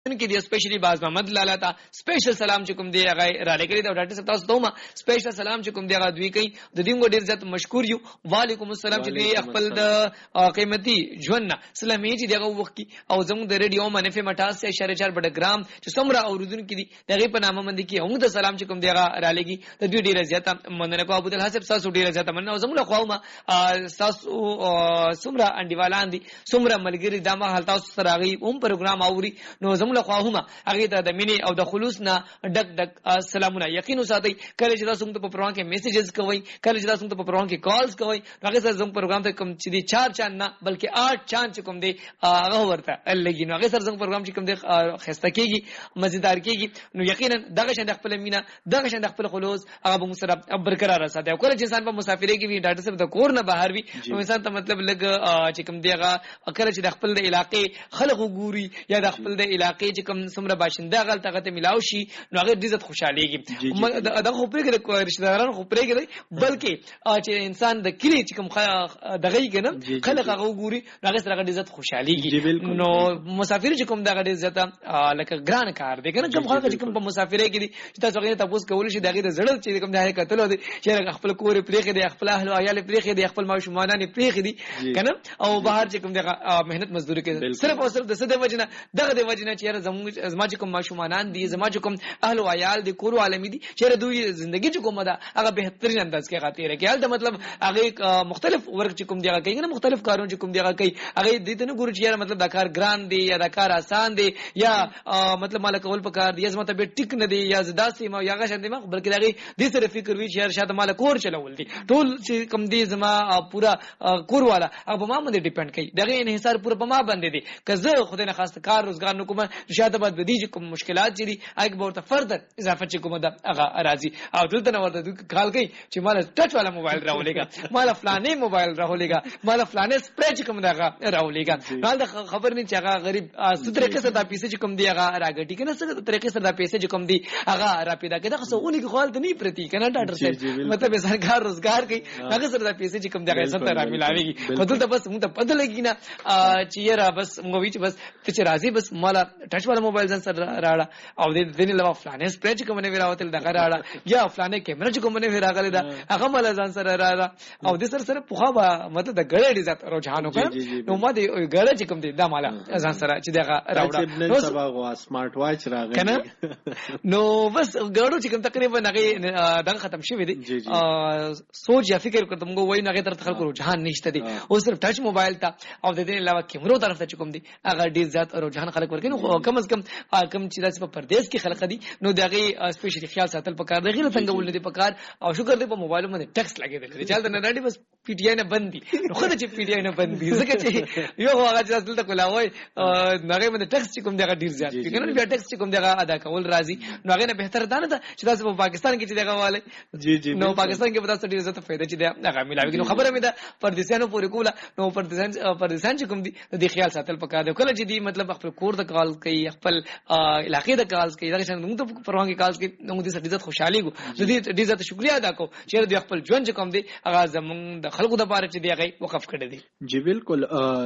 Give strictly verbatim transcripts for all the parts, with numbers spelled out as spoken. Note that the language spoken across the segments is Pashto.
کې دی سپیشلی باز محمد لالا ته سپیشل سلام چې کوم دی هغه را لګی دا ډاکټر صاحب تاسو ته ما سپیشل سلام چې کوم دی هغه دوی کوي د دې موږ ډیر زیات مشکور یو. وعلیکم السلام چې دوی خپل د قیمتي ژوند سلامي چې دغه وخت کې او زموږ د ریډیو منف اٹھاسی اشاریه چار بډ ګرام چې څومره اوریدونکو دي دغه په نامه باندې کې هم د سلام چې کوم دی هغه را لګی د دوی ډیر زیات مننه کو. ابو الحسن تاسو ډیر زیات مننه او زموږ خو ما تاسو څومره انډیوالان دي څومره ملګری دمه حالت تاسو سره غي هم پروګرام اوري نو زموږ خو هم هغه د مینه او د خلوص نه ډک ډک سلامونه یقین وساتئ. کله چې تاسو ته په پروګرام کې میسجز کوي کله چې تاسو ته په پروګرام کې کالز کوي هغه سره زموږ پروګرام ته کوم چې دي چار چاند نه بلکې آٹھ چاند چې کوم دي هغه ورته لګي نو هغه سره زموږ پروګرام چې کوم دي خسته کیږي مزیدار کیږي نو یقینا دغه شند خپل مینا دغه شند خپل خلوص هغه به مسره برقرار ساتي. او کله چې انسان په مسافرۍ کې وي ډاکټر صاحب د کور نه بهر وي نو انسان ته مطلب لګ چې کوم دی هغه کله چې د خپل د علاقې خلک وګوري یا د خپل د علاقې چې کوم سمره باشنده غلطه غته ملاو شي نو هغه عزت خوشاليږي. دا خو پرې کې رشتہ داران خو پرې کې بلکې چې انسان د کلی چې کوم دغه یې کنه خلک هغه وګوري هغه سره هغه عزت خوشاليږي. نو مسافر چې کوم دغه عزت لکه ګران کار دی کنه کوم خلک چې کوم په مسافرۍ کې دي چې تاسو هغه تاسو کول شي دغه زړه چې کوم دغه کتل دي چې خپل کور پرې کې دي خپل اهل او عیال پرې کې دي خپل ماشومان پرې کې دي کنه او بهر چې کوم دغه مهنت مزدوري کوي صرف او صرف د څه د وجنه دغه د وجنه چې زموږ زما چې کوم ماشومان دي زما چې کوم اهل او عیال دي کور عالمي دي چې دوی ژوندۍ چې کومه ده هغه بهترین انداز کې غاتې راکې دا مطلب هغه مختلف ورک چې کوم دی هغه کوي نه مختلف کارونه چې کوم دی هغه کوي هغه دې ته نه ګوري چې مطلب دا کار ګران دی یا دا کار آسان دی یا مطلب مال کول پکار دی یا زما ته به ټیک نه دی یا زداسي ما یاغه شند ما بلکې دا دې سره فکر وی چې شاید مال کور چلول دي ټول چې کوم دی زما پورا کور والا هغه ما باندې ډیپند کوي دغه انحصار پورا په ما باندې دی که زه خدای نه خاص کار روزګار نه کوم شاید بعد بدی چې کوم مشکلات دي هغه به ورته فردر اضافه چې کوم دا هغه راځي او دلته نو ورته کال کوي چې مال ټچ والا موبایل راولېګا مال فلانه موبایل راولېګا مال فلانه سپری چې کوم دا راولېګا حال د خبر نه چې هغه غریب ست طریقې سره د پیسې چې کوم دی هغه راګټي کنه ست طریقې سره د پیسې چې کوم دی هغه را پیدا کړي دا خصونه کې خپل ته نه پرتی کنه ډاکټر صاحب مطلب سرکار روزګار کوي هغه سره د پیسې چې کوم دی هغه ست را ملاويږي بدل ته بس موږ ته پد لګی نه چې یاره بس موږ وی چې بس چې راځي بس مال ټچ والا موبایل ځن سره راړه او دې دې له فلانه سپری چې کوم نه وراوتل دغه راړه یا فلانه کیمرا چې کوم نه وراغله دا هغه مال ځن سره راړه او دې سره سره پوخا مطلب د ګړې دې ذات رجحان وکړ نو ما دې ګړې چې کوم دې دا مال ځن سره چې دغه راوړه نو سبا غوا سمارټ واچ راغی کنه نو بس ګړو چې کوم تقریبا هغه دغه ختم شوی دی سوچ یا فکر کوم موږ وای نه هغه تر خلکو رجحان نشته دی او صرف ټچ موبایل ته او د دې علاوه کیمرو طرف ته کوم دی هغه ډیر ذات رجحان خلک ورکړي نو کم از کم کم چې داسې په پردیس کې خلک دي نو دغه سپیشلی خیال ساتل پکار دی غیر څنګه ولې دی پکار او شکر دی په موبایل باندې ټیکس لګیدل دی چل نه راډي بس پی ټی آی نه بندي نو خو چې پی ټی آی نه بندي ځکه چې یو هغه چې اصل ته کولاوي هغه باندې ټیکس کوم دغه ډیر زیات دی کنه بیا ټیکس کوم دغه ادا کول راځي نو هغه نه بهتر ده نه چې تاسو په پاکستان کې چې دغه والے جی جی نو پاکستان کې پتا څه ډیر زیات فائدہ چې دغه ملاوي نو خبره مې ده پردیسانو پورې کوله نو پردیسان پردیسان چې کوم دي د خیال ساتل پکار دی کله چې دی مطلب خپل کور د کال کوي خپل علاقې د کال کوي دا څنګه موږ ته پروان کې کال کوي نو دې سړي عزت خوشحالي کو دې دې عزت شکریا ادا کو چې د خپل ژوند کوم دی هغه زمونږ د خلکو د باره چې دی هغه وقف کړی دی. جی بالکل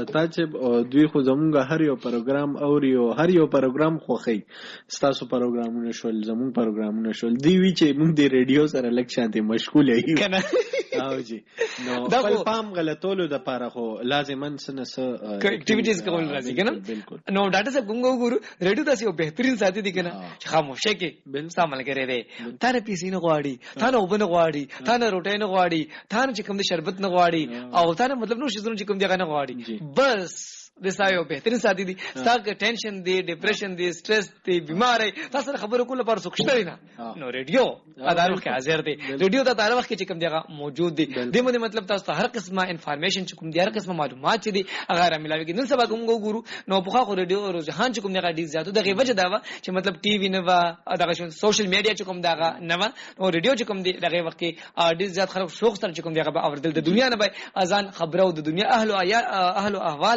تاسو دوی خو زمونږ هر یو پروګرام او یو هر یو پروګرام خوخی ستاسو پروګرامونه شول زمونږ پروګرامونه شول دی وی چې موږ د ریډیو سره لک شانتي مشغول یو کنه او جی نو خپل پام غلطولو د پاره خو لازما سن س اکټیویټیز کول راځي کنه نو ډاټا صاحب ګونګو ګورو ریډیو تاسو یو بهترین ساتي دي کنه چې خاموشه کې بل سامان لګره دی تا نه پیسې نه غواړي تا نه وبنه غواړي تا نه روټۍ نه غواړي تا نه چې کوم د شربت نه غواړي او تا نه مطلب نو شي چې کوم دی نه غواړي بس د سایو بهترین ساتي دي ستاسو ټینشن دی ډیپریشن دی سټرس دی بیماری تاسو خبرو کول پر سوکشته نه نو ریډیو ادارو کې حاضر دی ریډیو د تعارف کې چې کوم دیغه موجود دی د مې مطلب تاسو هر قسمه انفارمیشن چې کوم دی هر قسمه معلومات چې دي هغه ملاوي کې نن سبا کوم ګورو نو په خو ریډیو رجحان چې کوم دیغه ډیر زیاتو دغه وجه دا و چې مطلب ټي وی نه و دغه سوشل میډیا چې کوم دغه نه و نو ریډیو چې کوم دی دغه وخت کې ډیر زیات خلک شوق سره چې کوم دیغه اوردل د دنیا نه به اذان خبرو د دنیا اهل او اهل او احوال چې کوم دی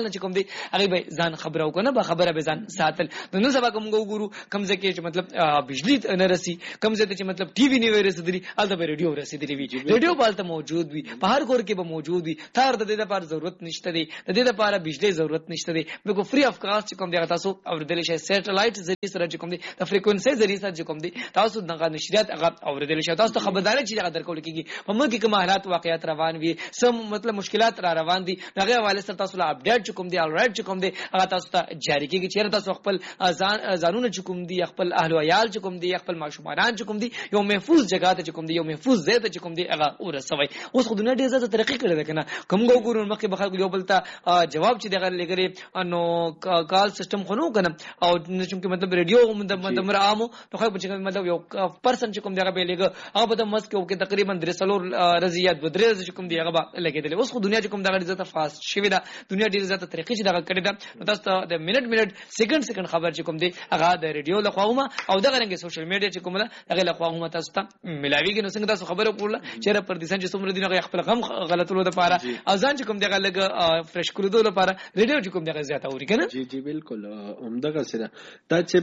هغه به ځان خبرو کنه به خبره به ځان ساتل نو سبا کوم ګورو کم ځکه چې مطلب بجلی نه رسی کم ځکه چې مطلب ټي وی نه ورسېدلی الته به ریډیو ورسېدلی وي ریډیو بالته موجود وي په هر کور کې به موجود وي تار د دې لپاره ضرورت نشته دی د دې لپاره بجلی ضرورت نشته دی بګو فری اف کاسټ کوم دی تاسو اوریدل شي سټلایټ ذریعہ سره کوم دی د فریکوئنسي ذریعہ سره کوم دی تاسو دغه نشریات هغه اوریدل شي تاسو خبرداري چې هغه درکول کیږي په موږ کې کوم حالات واقعیت روان وي سم مطلب مشکلات را روان دي هغه حواله سره تاسو لا اپډیټ کوم دی الرایټ کوم دی هغه تاسو ته جاری کیږي چې تاسو خپل ځانونه کوم دی خپل اهل او عیال کوم دی خپل ماشومان کوم دی یو محفوظ جگہ ته کوم دی یو محفوظ ځای ته کوم دی هغه ورسوي اوس خو دنیا ډیره زیاته ترقی کړې ده کنه کوم ګورو مخکې بخار یو بلتا جواب چې دغه لګري نو کال سیستم خو نو کنه او چې مطلب ریډیو مطلب عامو نو خو چې مطلب یو پرسن چې کوم دغه به لګ هغه په مسک کې تقریبا درې سلور رضیات بدرې چې کوم دی هغه لګیدل اوس خو دنیا چې کوم دغه زیاته فاست شوی ده دنیا ډیره زیاته ترقی چې دغه کړې ده تاسو د منټ منټ سکند سکند خبر چې کوم دی هغه د ریډیو له خواومه او دغه رنګ سوشل میډیا چې کوم ده هغه له خواومه تاسو ته ملاویږي نو څنګه تاسو خبره کوله چې را پر دي چې څومره دي هغه خپل غم غلطولو لپاره اذان چې کوم دغه لګ فرش کړو لپاره ریډیو چې کوم دغه زیاته اوري کنه جی جی بالکل عمدغه سره دا چې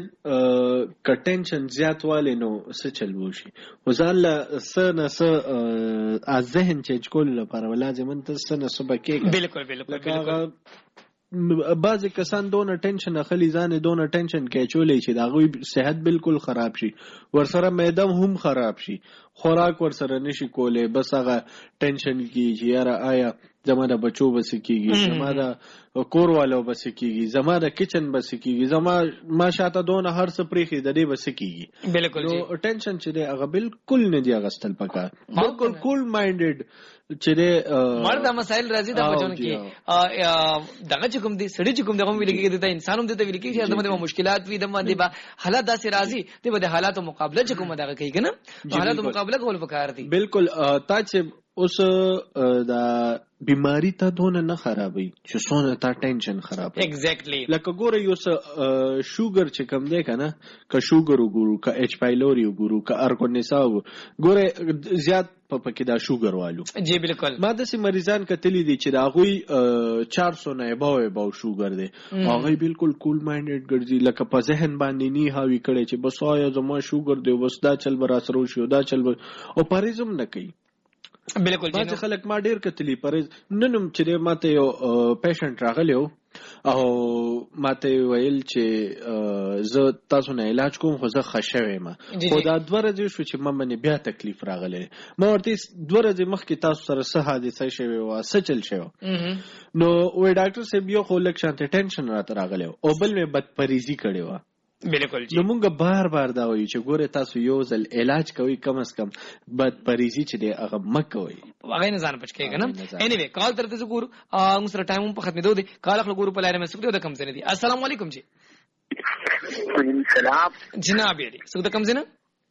کټنشن زیات والے نو څه چل وشي وزال س نه س ذهن چې کول لپاره لازم ته س نه صبح کې بالکل بالکل بالکل بعضی کسان دونه ټینشن اخلي ځان دونه ټینشن کې چولې چې دا غوي صحت بالکل خراب شي ورسره معده هم خراب شي خوراک ورسره نشي کوله بس هغه ټینشن کې چې یاره آیا زماده بچو بس کیږي زماده کور والو بس کیږي زماده کچن بس کیږي زما ما شاته دونه هر څه پریخي د دې بس کیږي بالکل نو ټینشن چې دی هغه بالکل نه دی غستل پکار بالکل کول مایندډ چې مردا مسائل راځي د بچون کې دغه چې کوم دي سړي چې کوم دغه ویل کېږي د انسانوم د ویل کېږي چې دغه مشکلات وي د باندې با حالات داسې راځي د حالاتو مقابله چې کوم دغه کوي کنه حالاتو مقابله کول پکار دي بالکل تا چې اوس دا بیماری ته دونه نه خرابوي چې څونه تا ټینشن خراب ایگزیکټلی لکه ګوره یو څه شوګر چې کم دی کنه که شوګر وګورو که ایچ پایلوري وګورو که ارګونیسا ګوره زیات په پکې دا شوګر والو جی بالکل ما د سي مریضان کتلی دي چې دا غوي چار سو نه باوي باو شوګر دي هغه بالکل کول مایندډ ګرځي لکه په ذهن باندې نه هاوي کړي چې بس آیا زما شوګر دی بس دا چل بر اثر شو دا چل بر او پریزم نه کوي بالکل ما چې خلک ما ډیر کتلی پرز ننم چې ماته یو پیشنټ راغلی او ماته ویل چې زه تاسو نه علاج کوم خو زه خښوي ما خو دا دوه ورځې شو چې ما باندې بیا تکلیف راغلی ما ورته دوه ورځې مخکې تاسو سره څه حادثه شوی و څه چل شوی نو وای ډاکټر صاحب یو خو لک شانته ټینشن راته راغلی او بل مې بدپریزي کړې و بالکل جی نو موږ بار بار دا وایو چې ګوره تاسو یو ځل علاج کوي کم از کم بد پریزي چې دی هغه مکوي هغه نه ځان پچ کېږي نه اني وی کال ترته ګورو موږ سره ټایم په ختمېدو دي کال خپل ګورو په لاره مې سګدو د کم ځنه دي السلام علیکم جی وعلیکم السلام جناب یې سګد کم ځنه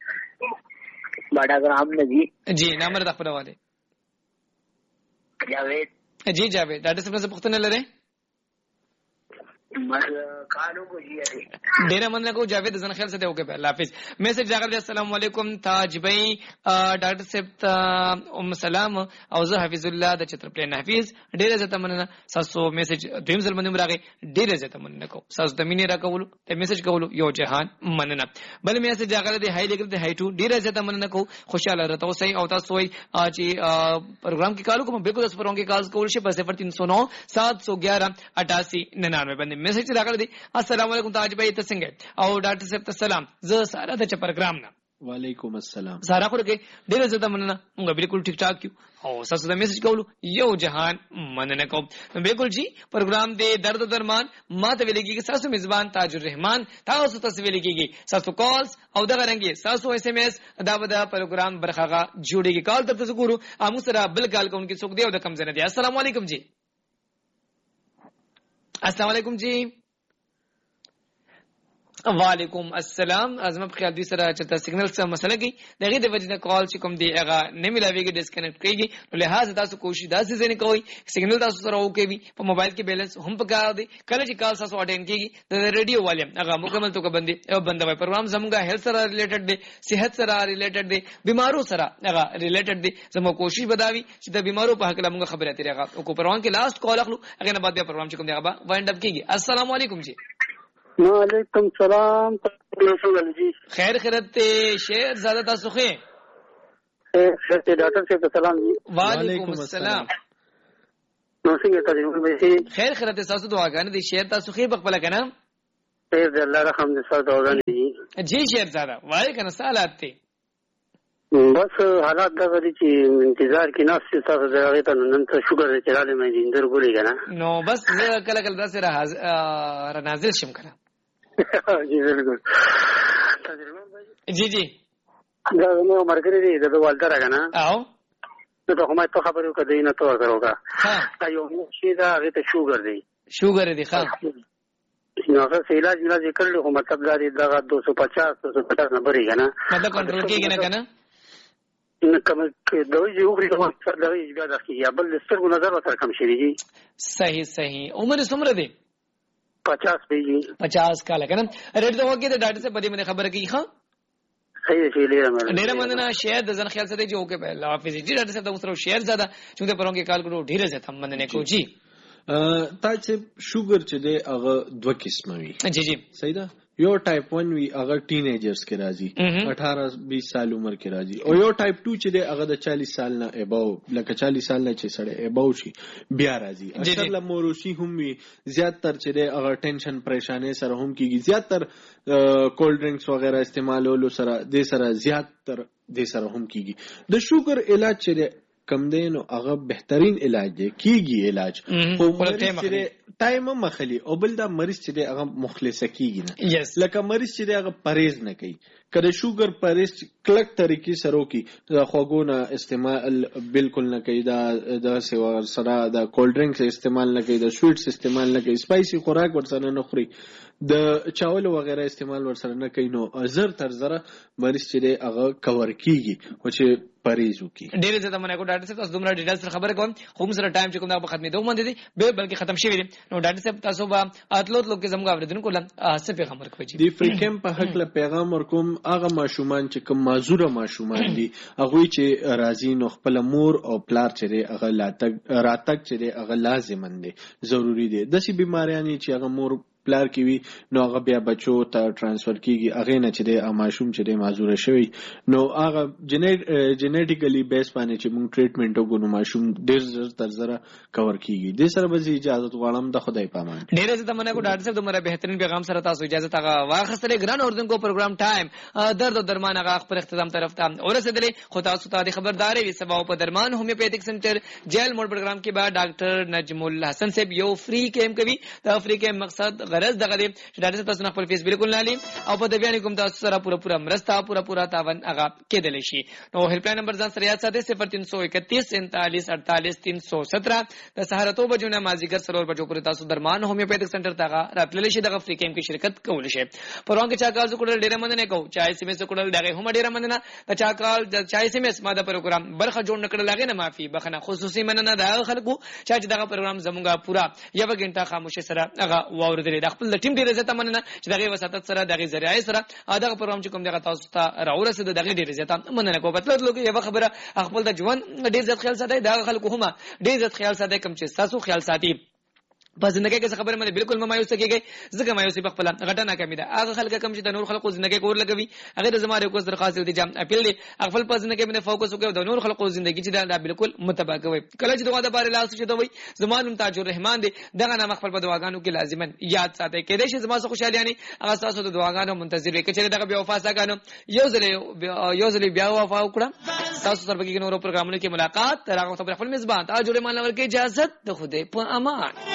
باډا ګرام نجی جی نام رد خپل والے جاوید جی جاوید ډاکټر صاحب څه پوښتنه لرئ مر کالو کو جی ډیر مننه کو جاوید زن خیال سره اوکے الله حافظ میسج راغلی السلام علیکم تاج بھائی ډاکټر صاحب ام سلام او زه حفیظ الله د چتر پلان حفیظ ډیر زته مننه تاسو میسج دیم ځل باندې راغی ډیر زته مننه کو تاسو د مینې راکول ته میسج کول یو جهان مننه بل میسج راغلی دی هاي لیکل دی هاي ټو ډیر زته مننه کو خوشاله رته اوسئ او تاسو وي چې پروګرام کې کالو کوم به کو تاسو پروګرام کې کال کول شي په صفر تین سو نو سات سو گیارہ اٹھاسی ننانوے باندې میسج راغلی دی السلام علیکم تاج بھائی ته څنګه او ډاکټر صاحب ته سلام زه ساره د چ پروګرام نه وعلیکم السلام ساره خو کې ډیره زړه مننه موږ بالکل ټیک ټاک کیو او تاسو د میسج کولو یو جهان مننه کوم بالکل جی پروګرام دی درد درمان ما ته ویلګي تاسو میزبان تاج الرحمن تاسو ته ویلګي تاسو کالز او دغه رنګي تاسو اس ام اس دا د پروګرام برخه جوړیږي کال تر تاسو ګورو امو سره بل کال کوم کې څوک دی او د کم زنه دی السلام علیکم جی السلام علیکم جی وعلیکم السلام. ازما په خیال دوی سره چې سیګنل څه مسله کی دغه د وجنه کال چې کوم دی هغه نه ملاويږي ډیسکنیکټ کیږي. نو لہذا تاسو کوشش داسې ځنه کوئ سیګنل تاسو سره وکوي په موبایل کې بیلنس هم پکار دی. کله چې کال تاسو اټینډ کیږي د ریډیو والیم هغه مکمل توګه بندي او بندوي. پروګرام زموږه هیلث سره ریلیټډ دی, صحت سره ریلیټډ دی, بیمارو سره هغه ریلیټډ دی. زموږ کوشش بداوي چې د بیمارو په حق له موږ خبرې اترې هغه او کو پروګرام کې لاست کال اخلو هغه نه بعد پروګرام چې کوم دی هغه وایند اپ کیږي. السلام علیکم جی. وعلیکم سلام. خیر خیرت شیر زیادہ تاسو خیر خیر ډاکټر صاحب سلام جی. وعلیکم السلام. نو څنګه تاسو به خیر خیرت تاسو دعاګانې دي شیر تاسو خیر بخبل کنه خیر دې الله رحم دې سره دعاګانې دي جی شیر زیادہ وای کنه سوالات ته بس حالات دا غوړي چې انتظار کې ناس تاسو دغه ته نن ته شوګر چلاله مې اندر ګولې کنه نو بس کله کله تاسو را نازل شم کنه جی بالکل جی جی دا نو مرګري دې د والده راغنه او نو ته کومه ته خبرو کده نه تو غروګه ها دا یو شی دا هغه ته شوګر دی شوګر دی ښه نو هغه علاج علاج کړل خو مطلب دا دی دا دو سو پچاس دو سو پچاس نمبر یې کنه مطلب کنټرول کیږي نه کنه نو کوم دوی یو غوړي کوم څه دا یې بیا د یا بل سترګو نظر وسره کم شي دي صحیح صحیح عمر څومره دی پچاس دی پچاس کال کنه ریډ دا وګه د ډاکټر سے بدی منه خبر کی ها صحیح شي لري مې ډیر مننه شاید ځن خیال سره جو اوکے الله حافظ جی ډاکټر صاحب تاسو شیر زیاده چونکه پرونګه کال کړو ډیر زه تم مننه کو جی تا چې شوګر چې دی هغه دوه قسمه وي جی جی صحیح ده یو ټایپ ون وی هغه ټین ایجرز کې راځي اٹھارہ بیس سال عمر کې راځي او یو ټایپ ټو چې دی هغه د چالیس سال نه اباو لکه چالیس سال نه چې سړی اباو شي بیا راځي اکثر له موروشي هم وي زیات تر چې دی هغه ټینشن پریشانې سره هم کیږي زیات تر کولډ ډرینکس وغیرہ استعمالولو سره د سره زیات تر د سره هم کیږي د شوګر علاج چې کم دی نو هغه بهترین علاج دی کیږي علاج خو مریض چې ټایم مخلي او بل دا مریض چې دی هغه مخلص کیږي نه لکه مریض چې دی هغه پرهیز نه کوي کله شوګر پرهیز کلک طریقې سره کوي دا خوګونه استعمال بالکل نه کوي دا د سیوا سره دا کولډ ډرینکس استعمال نه کوي دا سویټس استعمال نه کوي سپایسي خوراک ورسره نه خوري د چاول وغیرہ استعمال ورسره نه کوي نو زر تر زره مریض چې دی هغه کور کیږي او چې پرهیز وکي ډېر زه تمنه کو ډاکټر صاحب تاسو دومره ډیټیل سره خبره کوم خو موږ سره ټایم چې کوم دا په ختمې دوه باندې دي به بلکې ختم شي وي نو ډاکټر صاحب تاسو به اتلوت لوګ کې زموږ اوریدونکو له څه پیغام ورکوي دی فری کیمپ په حق له پیغام ورکوم هغه ماشومان چې کوم معذوره ماشومان دي هغه چې راځي نو خپل مور او پلار چې هغه لاتک راتک چې هغه لازم دي ضروری دي د سي بیماریانی چې هغه مور پلار کی وی نو هغه بیا بچو ته ترانسفر کیږي هغه نه چې د ماشوم چې د معذوره شوی نو هغه جنیټیکلی بیس باندې چې موږ ټریټمنټ وګورو ماشوم ډیر زر تر زره کور کیږي د سره به اجازه غواړم د خدای پامان ډیر زه تمنه کو ډاکټر صاحب دومره بهترین پیغام سره تاسو اجازه تا واخستلې ګران اوردونکو پروګرام ټایم درد او درمان هغه خبر اختتام طرف ته ورسېدلې خو تاسو ته خبرداري وي سبا په درمان هومیوپیتھک سنټر جیل موډ پروګرام کې بعد ډاکټر نجم الحسن صاحب یو فری کیمپ کوي دا فری کیمپ مقصد غرض دغه دی چې ډاکټر تاسو خپل فیس بالکل نه لې او په دې باندې کوم تاسو سره پوره پوره مرسته پوره پوره تاون هغه کېدل شي نو هیلپ لاین نمبر ځان سره یاد ساتئ صفر تین سو اکتیس سینتالیس اڑتالیس تین سو سترہ د سهار تو بجو نه مازیګر سرور بجو پورې تاسو درمان هومیوپیتھک سنټر ته راتللی شي دغه فری کیمپ کې شرکت کول شي پرون کې چا کال کول ډیره مننه کو چا اس ام اس کول دغه هم ډیره مننه د چا کال د چا اس ام اس ماده پروګرام برخه جوړ نکړل لګې نه معافي بخنه خصوصي مننه د خلکو چې دغه پروګرام زموږه پورا یو غنټه خاموشه سره هغه واوردل د خپل ټیم ډیره زته مننه چې دغه وساتت سره دغه ذریعہ سره دغه پروګرام چې کوم دغه تاسو ته راورسید دغه ډیره زته مننه کو پتل لوګي یو خبره خپل د ژوند ډیر زت خیال ساتي دغه خلکو هم ډیر زت خیال ساتي کوم چې تاسو خیال ساتي په ژوندۍ کې څه خبره مې بالکل مایوس کېږي ځکه مایوسي په خپل غټه ناکامي ده هغه خلک کوم چې د نور خلکو ژوندۍ کور لګوي هغه د زماره کو درخواست دی جام اپیل دی خپل په ژوندۍ کې باندې فوکس وکړو د نور خلکو ژوندۍ چې دا بالکل متبا کوي کله چې دغه د بار لاس چې دوی زمان تاج الرحمن دی دغه نام خپل په دعاګانو کې لازمن یاد ساتي کېدې چې زما څخه خوشالياني هغه تاسو د دعاګانو منتظر وي چې دغه بیا وفا ساګانو یو ځل یو ځل بیا وفا وکړه تاسو سره به کې نور پروګرامونو کې ملاقات تر هغه خپل میزبان تاج الرحمن ورکه اجازه د خوده په امان.